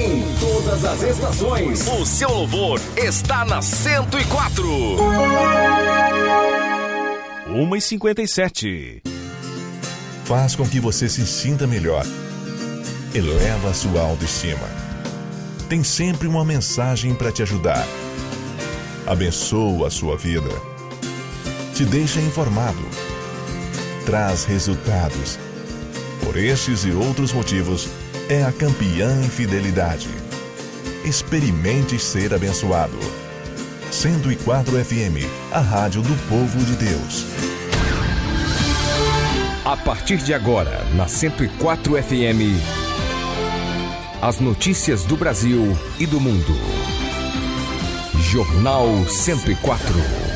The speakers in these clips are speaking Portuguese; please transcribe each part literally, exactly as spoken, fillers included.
Em todas as estações, o seu louvor está na cento e quatro. uma e cinquenta e sete. Faz com que você se sinta melhor. Eleva a sua autoestima. Tem sempre uma mensagem para te ajudar. Abençoa a sua vida. Te deixa informado. Traz resultados. Por estes e outros motivos, é a campeã em fidelidade. Experimente ser abençoado. cento e quatro F M, a rádio do povo de Deus. A partir de agora, na cento e quatro F M, as notícias do Brasil e do mundo. Jornal cento e quatro.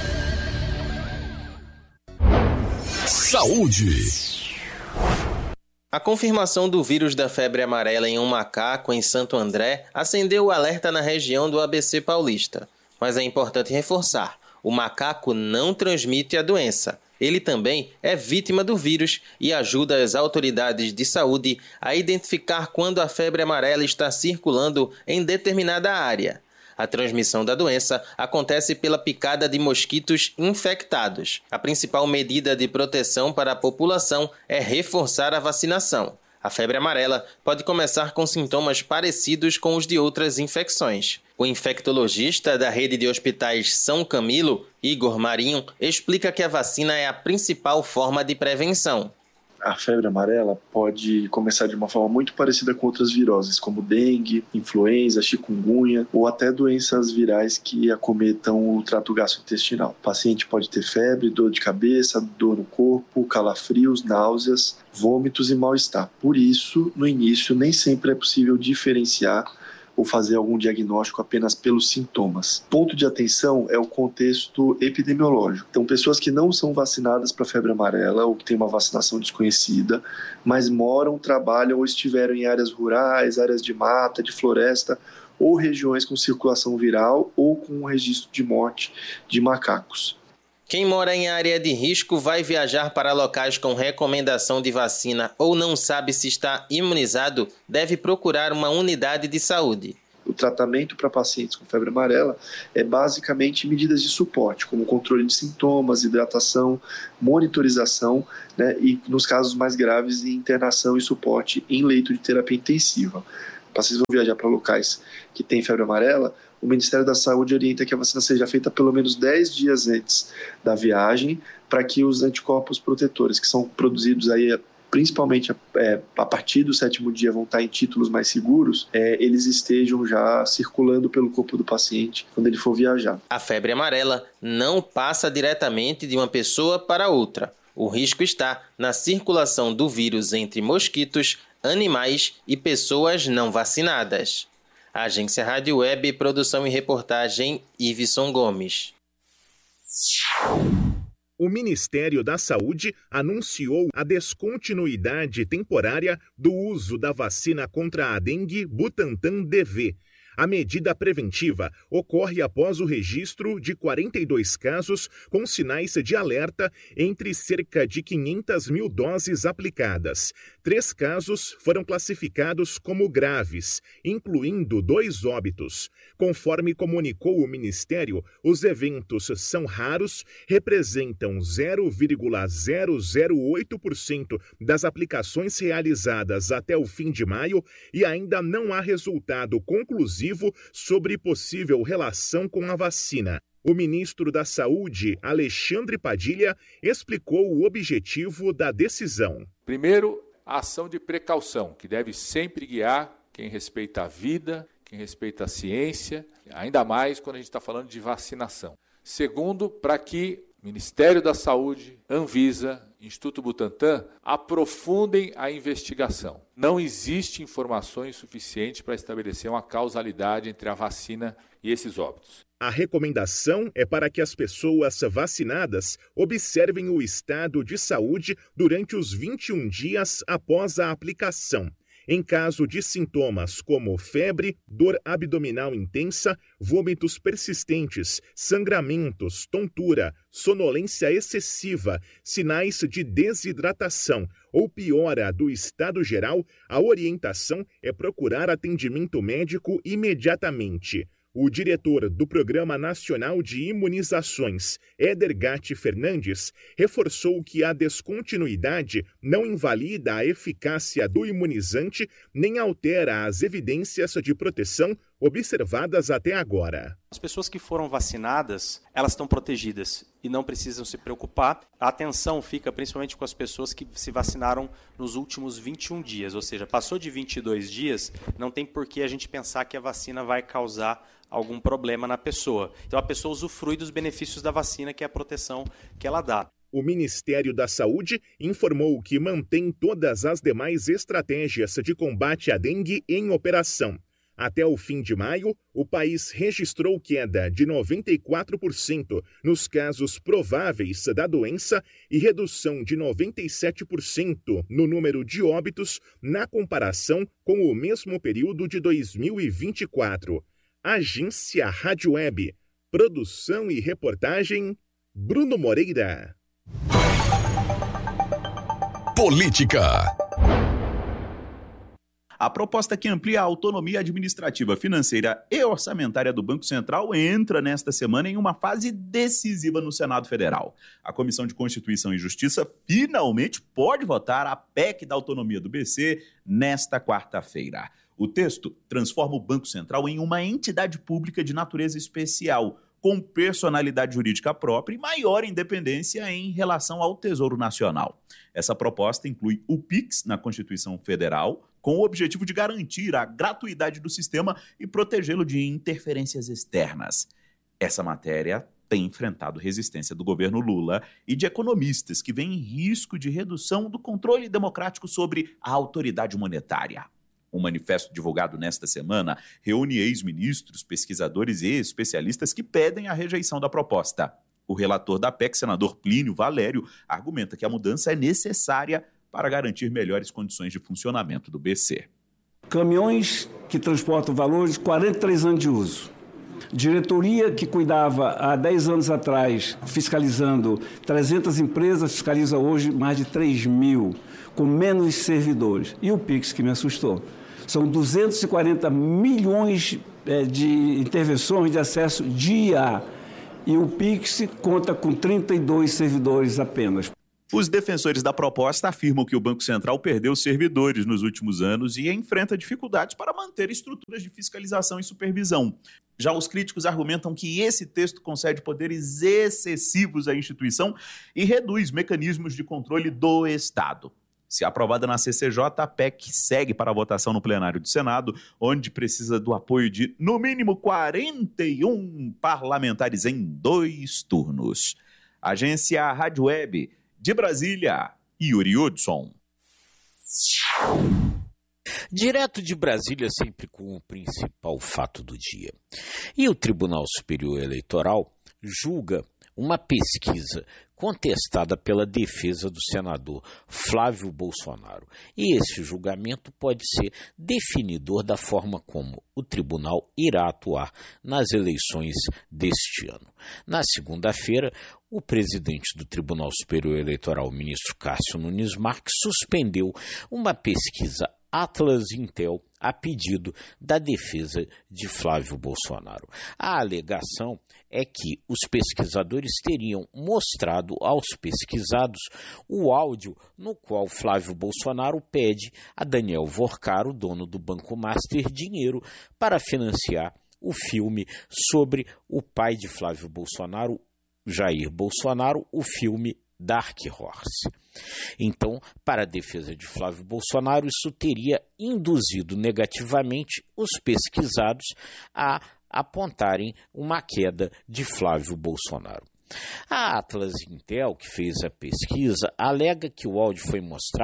Saúde. A confirmação do vírus da febre amarela em um macaco em Santo André acendeu o alerta na região do A B C paulista. Mas é importante reforçar, o macaco não transmite a doença. Ele também é vítima do vírus e ajuda as autoridades de saúde a identificar quando a febre amarela está circulando em determinada área. A transmissão da doença acontece pela picada de mosquitos infectados. A principal medida de proteção para a população é reforçar a vacinação. A febre amarela pode começar com sintomas parecidos com os de outras infecções. O infectologista da rede de hospitais São Camilo, Igor Marinho, explica que a vacina é a principal forma de prevenção. A febre amarela pode começar de uma forma muito parecida com outras viroses, como dengue, influenza, chikungunya ou até doenças virais que acometam o trato gastrointestinal. O paciente pode ter febre, dor de cabeça, dor no corpo, calafrios, náuseas, vômitos e mal-estar. Por isso, no início, nem sempre é possível diferenciar ou fazer algum diagnóstico apenas pelos sintomas. Ponto de atenção é o contexto epidemiológico. Então, pessoas que não são vacinadas para febre amarela ou que têm uma vacinação desconhecida, mas moram, trabalham ou estiveram em áreas rurais, áreas de mata, de floresta ou regiões com circulação viral ou com registro de morte de macacos. Quem mora em área de risco vai viajar para locais com recomendação de vacina ou não sabe se está imunizado, deve procurar uma unidade de saúde. O tratamento para pacientes com febre amarela é basicamente medidas de suporte, como controle de sintomas, hidratação, monitorização, né, e nos casos mais graves, internação e suporte em leito de terapia intensiva. Pacientes vão viajar para locais que têm febre amarela, o Ministério da Saúde orienta que a vacina seja feita pelo menos dez dias antes da viagem, para que os anticorpos protetores, que são produzidos aí principalmente é, a partir do sétimo dia, vão estar em títulos mais seguros, é, eles estejam já circulando pelo corpo do paciente quando ele for viajar. A febre amarela não passa diretamente de uma pessoa para outra. O risco está na circulação do vírus entre mosquitos, animais e pessoas não vacinadas. Agência Rádio Web, produção e reportagem, Iveson Gomes. O Ministério da Saúde anunciou a descontinuidade temporária do uso da vacina contra a dengue Butantan D V. A medida preventiva ocorre após o registro de quarenta e dois casos com sinais de alerta entre cerca de quinhentas mil doses aplicadas. Três casos foram classificados como graves, incluindo dois óbitos. Conforme comunicou o Ministério, os eventos são raros, representam zero vírgula zero zero oito por cento das aplicações realizadas até o fim de maio e ainda não há resultado conclusivo sobre possível relação com a vacina. O ministro da Saúde, Alexandre Padilha, explicou o objetivo da decisão. Primeiro, a ação de precaução, que deve sempre guiar quem respeita a vida, quem respeita a ciência, ainda mais quando a gente está falando de vacinação. Segundo, para que Ministério da Saúde, Anvisa, Instituto Butantan aprofundem a investigação. Não existe informações suficientes para estabelecer uma causalidade entre a vacina e esses óbitos. A recomendação é para que as pessoas vacinadas observem o estado de saúde durante os vinte e um dias após a aplicação. Em caso de sintomas como febre, dor abdominal intensa, vômitos persistentes, sangramentos, tontura, sonolência excessiva, sinais de desidratação ou piora do estado geral, a orientação é procurar atendimento médico imediatamente. O diretor do Programa Nacional de Imunizações, Éder Gatti Fernandes, reforçou que a descontinuidade não invalida a eficácia do imunizante nem altera as evidências de proteção observadas até agora. As pessoas que foram vacinadas, elas estão protegidas e não precisam se preocupar. A atenção fica principalmente com as pessoas que se vacinaram nos últimos vinte e um dias, ou seja, passou de vinte e dois dias, não tem por que a gente pensar que a vacina vai causar algum problema na pessoa. Então a pessoa usufrui dos benefícios da vacina, que é a proteção que ela dá. O Ministério da Saúde informou que mantém todas as demais estratégias de combate à dengue em operação. Até o fim de maio, o país registrou queda de noventa e quatro por cento nos casos prováveis da doença e redução de noventa e sete por cento no número de óbitos na comparação com o mesmo período de dois mil e vinte e quatro. Agência Rádio Web. Produção e reportagem, Bruno Moreira. Política. A proposta que amplia a autonomia administrativa, financeira e orçamentária do Banco Central entra nesta semana em uma fase decisiva no Senado Federal. A Comissão de Constituição e Justiça finalmente pode votar a P E C da autonomia do B C nesta quarta-feira. O texto transforma o Banco Central em uma entidade pública de natureza especial, com personalidade jurídica própria e maior independência em relação ao Tesouro Nacional. Essa proposta inclui o Pix na Constituição Federal, com o objetivo de garantir a gratuidade do sistema e protegê-lo de interferências externas. Essa matéria tem enfrentado resistência do governo Lula e de economistas que veem risco de redução do controle democrático sobre a autoridade monetária. Um manifesto divulgado nesta semana reúne ex-ministros, pesquisadores e especialistas que pedem a rejeição da proposta. O relator da P E C, senador Plínio Valério, argumenta que a mudança é necessária para garantir melhores condições de funcionamento do B C. Caminhões que transportam valores, quarenta e três anos de uso. Diretoria que cuidava há dez anos atrás, fiscalizando trezentas empresas, fiscaliza hoje mais de três mil, com menos servidores. E o Pix, que me assustou. São duzentos e quarenta milhões é, de intervenções de acesso dia. E o Pix conta com trinta e dois servidores apenas. Os defensores da proposta afirmam que o Banco Central perdeu servidores nos últimos anos e enfrenta dificuldades para manter estruturas de fiscalização e supervisão. Já os críticos argumentam que esse texto concede poderes excessivos à instituição e reduz mecanismos de controle do Estado. Se aprovada na C C J, a P E C segue para a votação no plenário do Senado, onde precisa do apoio de, no mínimo, quarenta e um parlamentares em dois turnos. Agência Rádio Web, de Brasília, Yuri Hudson. Direto de Brasília, sempre com o principal fato do dia. E o Tribunal Superior Eleitoral julga uma pesquisa contestada pela defesa do senador Flávio Bolsonaro. E esse julgamento pode ser definidor da forma como o tribunal irá atuar nas eleições deste ano. Na segunda-feira, o presidente do Tribunal Superior Eleitoral, o ministro Cássio Nunes Marques, suspendeu uma pesquisa Atlas Intel a pedido da defesa de Flávio Bolsonaro. A alegação é que os pesquisadores teriam mostrado aos pesquisados o áudio no qual Flávio Bolsonaro pede a Daniel Vorcaro, dono do Banco Master, dinheiro para financiar o filme sobre o pai de Flávio Bolsonaro, Jair Bolsonaro, o filme Dark Horse. Então, para a defesa de Flávio Bolsonaro, isso teria induzido negativamente os pesquisados a apontarem uma queda de Flávio Bolsonaro. A Atlas Intel, que fez a pesquisa, alega que o áudio foi mostrado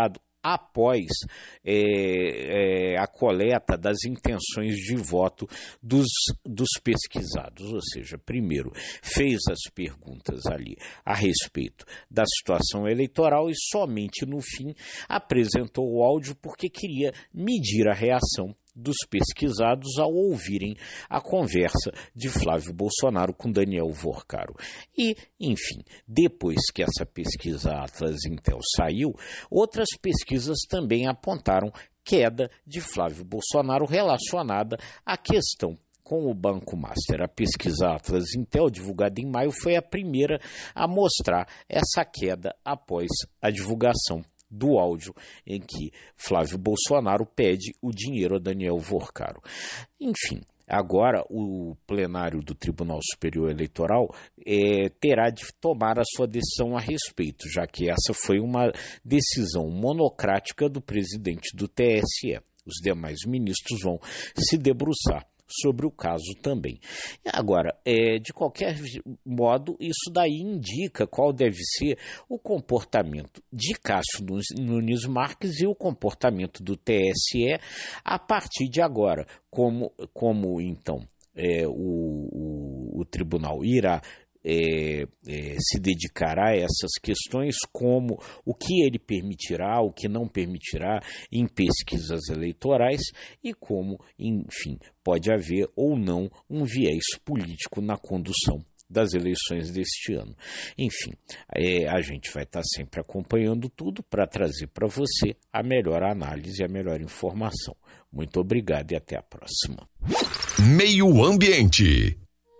após é, é, a coleta das intenções de voto dos, dos pesquisados. Ou seja, primeiro fez as perguntas ali a respeito da situação eleitoral e somente no fim apresentou o áudio porque queria medir a reação dos pesquisados ao ouvirem a conversa de Flávio Bolsonaro com Daniel Vorcaro. E, enfim, depois que essa pesquisa Atlas Intel saiu, outras pesquisas também apontaram queda de Flávio Bolsonaro relacionada à questão com o Banco Master. A pesquisa Atlas Intel, divulgada em maio, foi a primeira a mostrar essa queda após a divulgação do áudio em que Flávio Bolsonaro pede o dinheiro a Daniel Vorcaro. Enfim, agora o plenário do Tribunal Superior Eleitoral é, terá de tomar a sua decisão a respeito, já que essa foi uma decisão monocrática do presidente do T S E. Os demais ministros vão se debruçar sobre o caso também. Agora, é, de qualquer modo, isso daí indica qual deve ser o comportamento de Cássio Nunes Marques e o comportamento do T S E a partir de agora. Como, como então, é, o, o, o tribunal irá É, é, se dedicará a essas questões, como o que ele permitirá, o que não permitirá em pesquisas eleitorais e como, enfim, pode haver ou não um viés político na condução das eleições deste ano. Enfim, é, a gente vai estar sempre acompanhando tudo para trazer para você a melhor análise e a melhor informação. Muito obrigado e até a próxima. Meio Ambiente.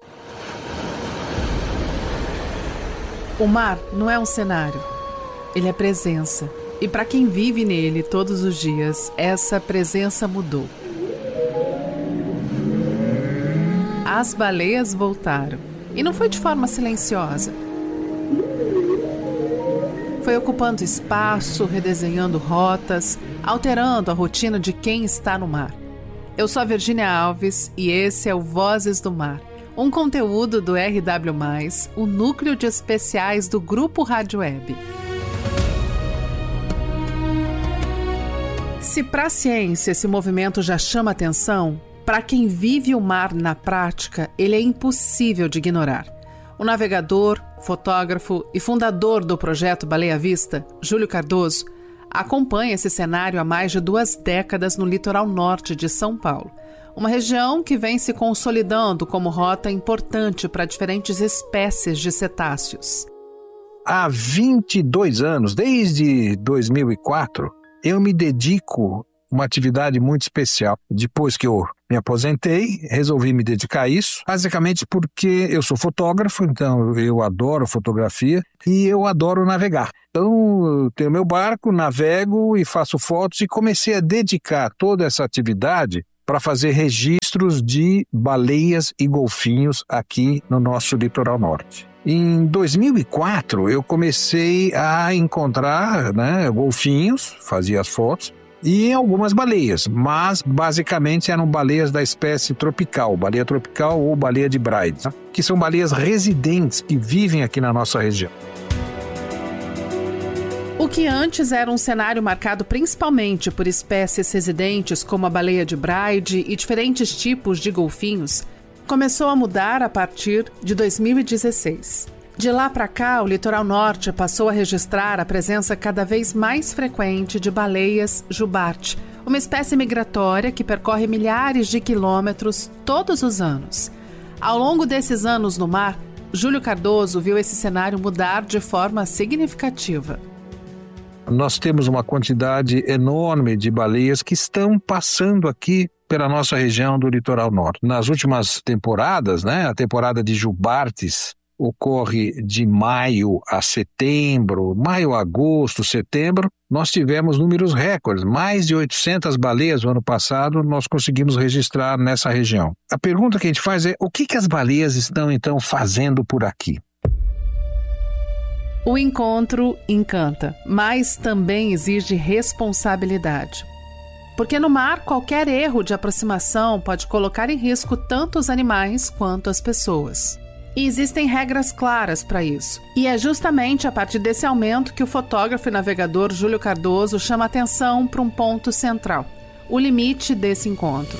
O mar não é um cenário, ele é presença. E para quem vive nele todos os dias, essa presença mudou. As baleias voltaram. E não foi de forma silenciosa. Foi ocupando espaço, redesenhando rotas, alterando a rotina de quem está no mar. Eu sou a Virgínia Alves e esse é o Vozes do Mar. Um conteúdo do R W mais, o núcleo de especiais do Grupo Rádio Web. Se para a ciência esse movimento já chama atenção, para quem vive o mar na prática, ele é impossível de ignorar. O navegador, fotógrafo e fundador do projeto Baleia à Vista, Júlio Cardoso, acompanha esse cenário há mais de duas décadas no litoral norte de São Paulo. Uma região que vem se consolidando como rota importante para diferentes espécies de cetáceos. Há vinte e dois anos, desde dois mil e quatro, eu me dedico a uma atividade muito especial. Depois que eu me aposentei, resolvi me dedicar a isso, basicamente porque eu sou fotógrafo, então eu adoro fotografia e eu adoro navegar. Então, eu tenho meu barco, navego e faço fotos e comecei a dedicar toda essa atividade para fazer registros de baleias e golfinhos aqui no nosso litoral norte. Em dois mil e quatro, eu comecei a encontrar, né, golfinhos, fazia as fotos, e algumas baleias, mas basicamente eram baleias da espécie tropical, baleia tropical ou baleia de Braide, né, que são baleias residentes que vivem aqui na nossa região. O que antes era um cenário marcado principalmente por espécies residentes como a baleia de Braide e diferentes tipos de golfinhos, começou a mudar a partir de dois mil e dezesseis. De lá para cá, o litoral norte passou a registrar a presença cada vez mais frequente de baleias jubarte, uma espécie migratória que percorre milhares de quilômetros todos os anos. Ao longo desses anos no mar, Júlio Cardoso viu esse cenário mudar de forma significativa. Nós temos uma quantidade enorme de baleias que estão passando aqui pela nossa região do litoral norte. Nas últimas temporadas, né, a temporada de jubartes ocorre de maio a setembro, maio, agosto, setembro, nós tivemos números recordes. Mais de oitocentas baleias no ano passado nós conseguimos registrar nessa região. A pergunta que a gente faz é, o que que as baleias estão então fazendo por aqui? O encontro encanta, mas também exige responsabilidade. Porque no mar, qualquer erro de aproximação pode colocar em risco tanto os animais quanto as pessoas. E existem regras claras para isso. E é justamente a partir desse aumento que o fotógrafo e navegador Júlio Cardoso chama atenção para um ponto central: o limite desse encontro.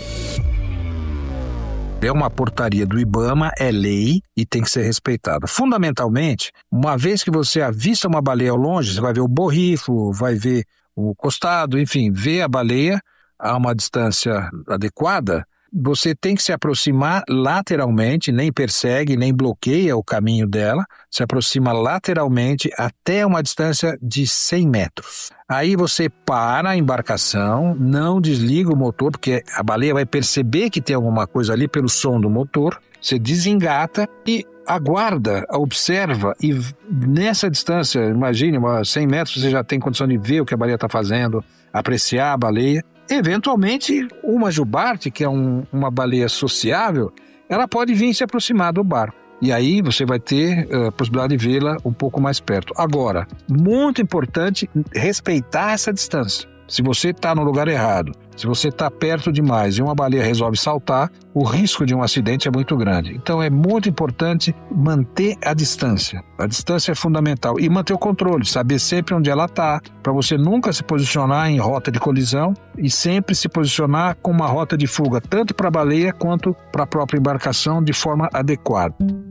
É uma portaria do IBAMA, é lei e tem que ser respeitada. Fundamentalmente, uma vez que você avista uma baleia ao longe, você vai ver o borrifo, vai ver o costado, enfim, vê a baleia a uma distância adequada, você tem que se aproximar lateralmente, nem persegue, nem bloqueia o caminho dela, se aproxima lateralmente até uma distância de cem metros. Aí você para a embarcação, não desliga o motor, porque a baleia vai perceber que tem alguma coisa ali pelo som do motor, você desengata e aguarda, observa, e nessa distância, imagine, cem metros, você já tem condição de ver o que a baleia está fazendo, apreciar a baleia. Eventualmente, uma jubarte, que é um, uma baleia sociável, ela pode vir se aproximar do barco. E aí você vai ter a uh, possibilidade de vê-la um pouco mais perto. Agora, muito importante respeitar essa distância. Se você está no lugar errado, se você está perto demais e uma baleia resolve saltar, o risco de um acidente é muito grande. Então é muito importante manter a distância. A distância é fundamental. E manter o controle, saber sempre onde ela está, para você nunca se posicionar em rota de colisão e sempre se posicionar com uma rota de fuga, tanto para a baleia quanto para a própria embarcação, de forma adequada.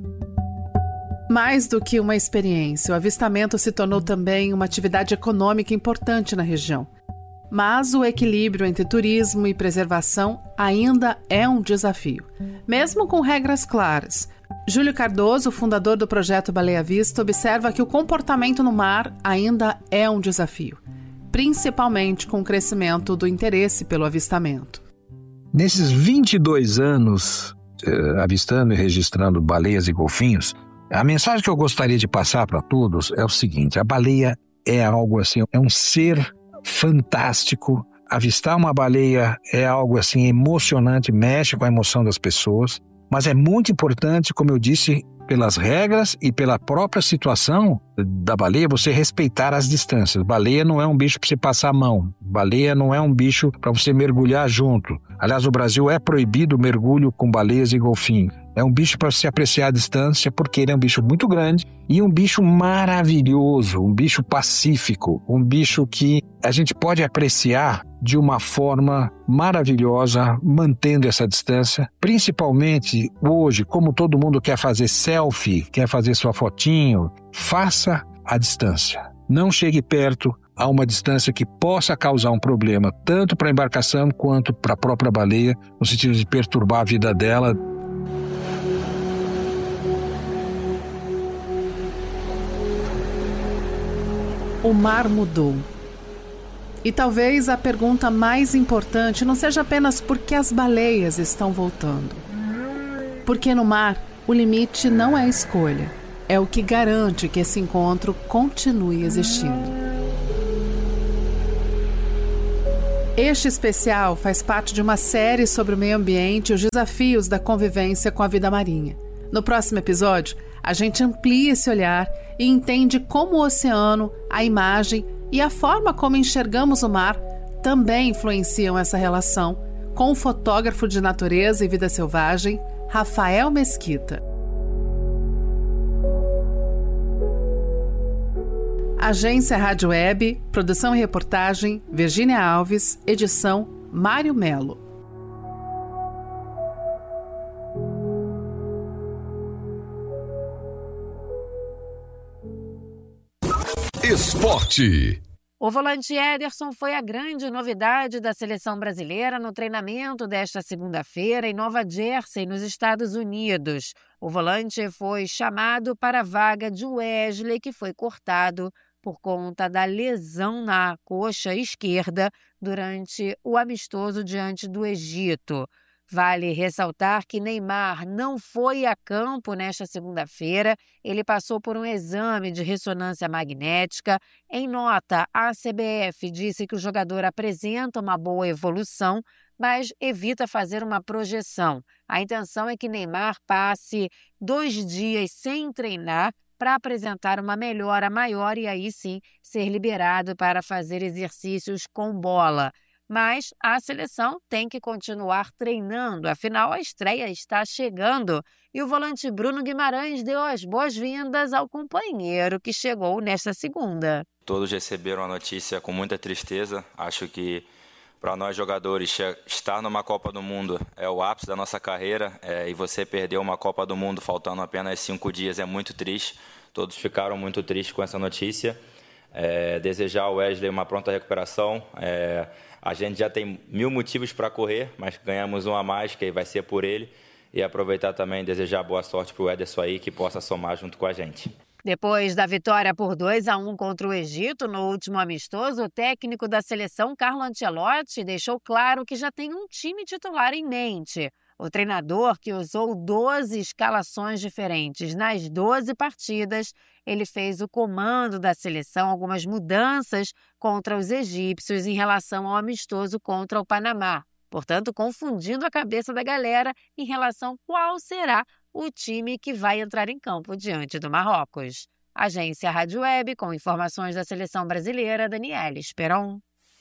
Mais do que uma experiência, o avistamento se tornou também uma atividade econômica importante na região. Mas o equilíbrio entre turismo e preservação ainda é um desafio, mesmo com regras claras. Júlio Cardoso, fundador do projeto Baleia Vista, observa que o comportamento no mar ainda é um desafio, principalmente com o crescimento do interesse pelo avistamento. Nesses vinte e dois anos eh, avistando e registrando baleias e golfinhos, a mensagem que eu gostaria de passar para todos é o seguinte: a baleia é algo assim, é um ser fantástico. Avistar uma baleia é algo assim emocionante, mexe com a emoção das pessoas, mas é muito importante, como eu disse, pelas regras e pela própria situação da baleia, você respeitar as distâncias. Baleia não é um bicho para você passar a mão, baleia não é um bicho para você mergulhar junto. Aliás, no Brasil é proibido o mergulho com baleias e golfinhos. É um bicho para se apreciar a distância, porque ele é um bicho muito grande e um bicho maravilhoso, um bicho pacífico, um bicho que a gente pode apreciar de uma forma maravilhosa, mantendo essa distância. Principalmente hoje, como todo mundo quer fazer selfie, quer fazer sua fotinho, faça a distância. Não chegue perto a uma distância que possa causar um problema, tanto para a embarcação quanto para a própria baleia, no sentido de perturbar a vida dela. O mar mudou. E talvez a pergunta mais importante não seja apenas por que as baleias estão voltando. Porque no mar, o limite não é escolha. É o que garante que esse encontro continue existindo. Este especial faz parte de uma série sobre o meio ambiente e os desafios da convivência com a vida marinha. No próximo episódio, a gente amplia esse olhar e entende como o oceano, a imagem e a forma como enxergamos o mar também influenciam essa relação, com o fotógrafo de natureza e vida selvagem, Rafael Mesquita. Agência Rádio Web, produção e reportagem, Virgínia Alves, edição, Mário Melo. Esporte. O volante Ederson foi a grande novidade da seleção brasileira no treinamento desta segunda-feira em Nova Jersey, nos Estados Unidos. O volante foi chamado para a vaga de Wesley, que foi cortado por conta da lesão na coxa esquerda durante o amistoso diante do Egito. Vale ressaltar que Neymar não foi a campo nesta segunda-feira. Ele passou por um exame de ressonância magnética. Em nota, a C B F disse que o jogador apresenta uma boa evolução, mas evita fazer uma projeção. A intenção é que Neymar passe dois dias sem treinar para apresentar uma melhora maior e aí sim ser liberado para fazer exercícios com bola. Mas a seleção tem que continuar treinando, afinal a estreia está chegando. E o volante Bruno Guimarães deu as boas-vindas ao companheiro que chegou nesta segunda. Todos receberam a notícia com muita tristeza. Acho que para nós jogadores, estar numa Copa do Mundo é o ápice da nossa carreira, é, e você perder uma Copa do Mundo faltando apenas cinco dias é muito triste. Todos ficaram muito tristes com essa notícia. É, desejar ao Wesley uma pronta recuperação. É, a gente já tem mil motivos para correr, mas ganhamos um a mais, que vai ser por ele. E aproveitar também e desejar boa sorte para o Ederson aí, que possa somar junto com a gente. Depois da vitória por dois a um contra o Egito no último amistoso, o técnico da seleção, Carlo Ancelotti, deixou claro que já tem um time titular em mente. O treinador, que usou doze escalações diferentes nas doze partidas, ele fez o comando da seleção, algumas mudanças contra os egípcios em relação ao amistoso contra o Panamá. Portanto, confundindo a cabeça da galera em relação a qual será o time que vai entrar em campo diante do Marrocos. Agência Rádio Web, com informações da seleção brasileira, Daniela Esperon.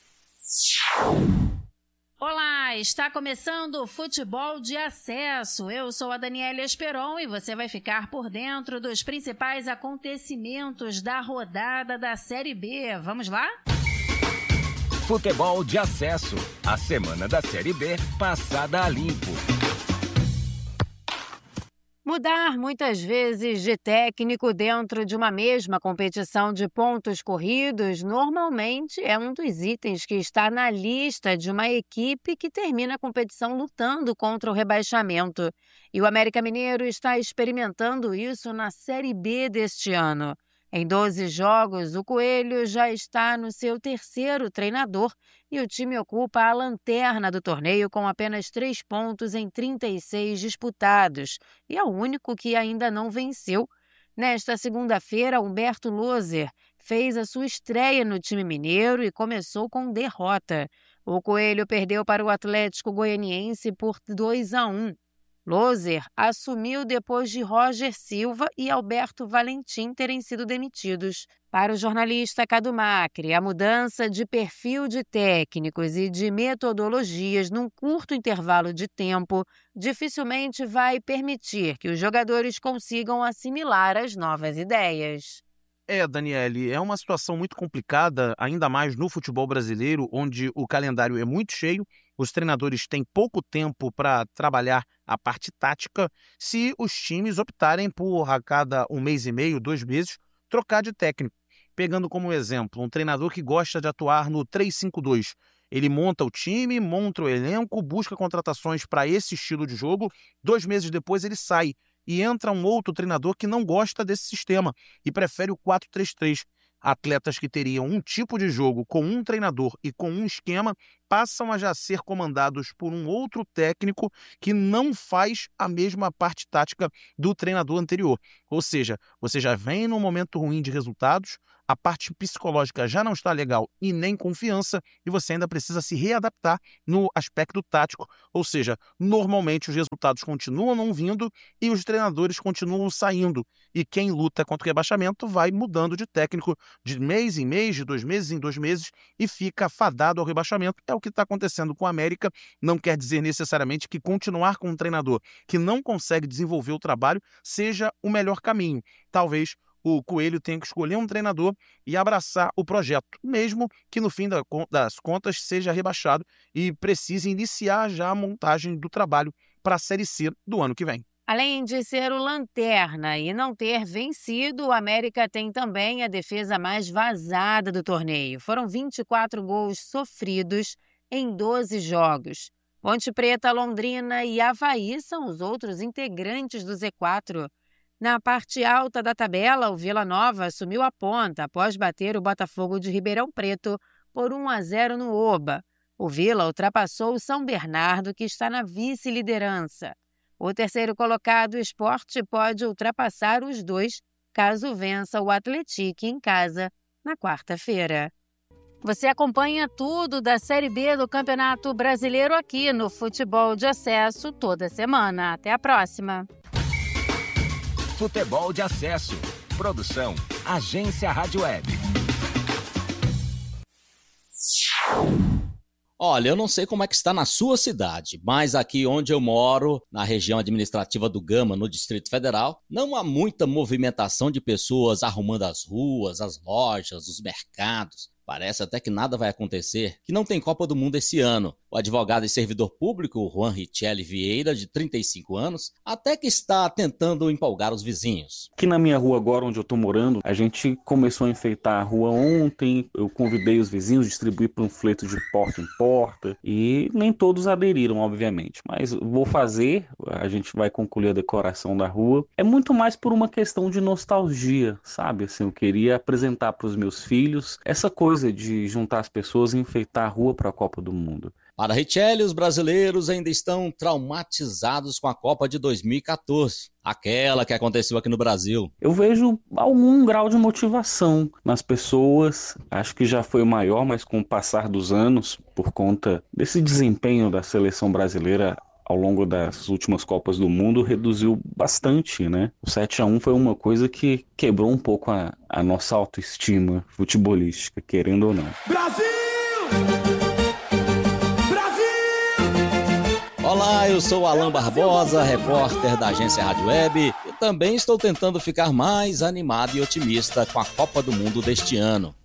Olá, está começando o Futebol de Acesso. Eu sou a Daniela Esperon e você vai ficar por dentro dos principais acontecimentos da rodada da Série B. Vamos lá? Futebol de Acesso. A semana da Série B passada a limpo. Mudar muitas vezes de técnico dentro de uma mesma competição de pontos corridos normalmente é um dos itens que está na lista de uma equipe que termina a competição lutando contra o rebaixamento. E o América Mineiro está experimentando isso na Série B deste ano. Em doze jogos, o Coelho já está no seu terceiro treinador e o time ocupa a lanterna do torneio com apenas três pontos em trinta e seis disputados e é o único que ainda não venceu. Nesta segunda-feira, Humberto Loser fez a sua estreia no time mineiro e começou com derrota. O Coelho perdeu para o Atlético Goianiense por dois a um. Loser assumiu depois de Roger Silva e Alberto Valentim terem sido demitidos. Para o jornalista Cadu Macri, a mudança de perfil de técnicos e de metodologias num curto intervalo de tempo dificilmente vai permitir que os jogadores consigam assimilar as novas ideias. É, Daniele, é uma situação muito complicada, ainda mais no futebol brasileiro, onde o calendário é muito cheio, os treinadores têm pouco tempo para trabalhar a parte tática, se os times optarem por, a cada um mês e meio, dois meses, trocar de técnico. Pegando como exemplo, um treinador que gosta de atuar no três cinco dois. Ele monta o time, monta o elenco, busca contratações para esse estilo de jogo, dois meses depois ele sai. E entra um outro treinador que não gosta desse sistema e prefere o quatro três três. Atletas que teriam um tipo de jogo com um treinador e com um esquema passam a já ser comandados por um outro técnico que não faz a mesma parte tática do treinador anterior. Ou seja, você já vem num momento ruim de resultados, a parte psicológica já não está legal e nem confiança, e você ainda precisa se readaptar no aspecto tático. Ou seja, normalmente os resultados continuam não vindo e os treinadores continuam saindo. E quem luta contra o rebaixamento vai mudando de técnico de mês em mês, de dois meses em dois meses, e fica fadado ao rebaixamento. É o que está acontecendo com o América. Não quer dizer necessariamente que continuar com um treinador que não consegue desenvolver o trabalho seja o melhor caminho. Talvez o Coelho tenha que escolher um treinador e abraçar o projeto, mesmo que no fim das contas seja rebaixado e precise iniciar já a montagem do trabalho para a Série C do ano que vem. Além de ser o lanterna e não ter vencido, o América tem também a defesa mais vazada do torneio. Foram vinte e quatro gols sofridos em doze jogos. Ponte Preta, Londrina e Avaí são os outros integrantes do Z quatro. Na parte alta da tabela, o Vila Nova assumiu a ponta após bater o Botafogo de Ribeirão Preto por um a zero no Oba. O Vila ultrapassou o São Bernardo, que está na vice-liderança. O terceiro colocado, o Sport, pode ultrapassar os dois caso vença o Atlético em casa na quarta-feira. Você acompanha tudo da Série B do Campeonato Brasileiro aqui no Futebol de Acesso toda semana. Até a próxima! Futebol de Acesso. Produção Agência Rádio Web. Olha, eu não sei como é que está na sua cidade, mas aqui onde eu moro, na região administrativa do Gama, no Distrito Federal, não há muita movimentação de pessoas arrumando as ruas, as lojas, os mercados. Parece até que nada vai acontecer, que não tem Copa do Mundo esse ano. O advogado e servidor público, Juan Richelli Vieira, de trinta e cinco anos, até que está tentando empolgar os vizinhos. Aqui na minha rua agora, onde eu estou morando, a gente começou a enfeitar a rua ontem, eu convidei os vizinhos, distribuí panfletos de porta em porta, e nem todos aderiram, obviamente, mas vou fazer, a gente vai concluir a decoração da rua. É muito mais por uma questão de nostalgia, sabe? Assim, eu queria apresentar para os meus filhos essa coisa de juntar as pessoas e enfeitar a rua para a Copa do Mundo. Para Richelli, os brasileiros ainda estão traumatizados com a Copa de dois mil e catorze, aquela que aconteceu aqui no Brasil. Eu vejo algum grau de motivação nas pessoas, acho que já foi maior, mas com o passar dos anos, por conta desse desempenho da seleção brasileira ao longo das últimas Copas do Mundo, reduziu bastante, né? O sete a um foi uma coisa que quebrou um pouco a, a nossa autoestima futebolística, querendo ou não. Brasil! Olá, eu sou Alan Barbosa, repórter da agência Rádio Web, e também estou tentando ficar mais animado e otimista com a Copa do Mundo deste ano.